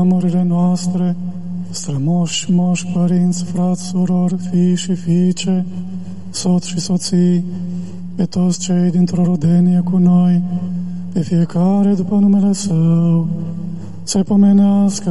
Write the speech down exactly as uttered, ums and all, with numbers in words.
neamurile noastre, strămoși, moși, părinți, frați, surori, fii și fiice, soți și soții, pe toți cei dintr-o rudenie cu noi, pe fiecare după numele Său, să-i pomenească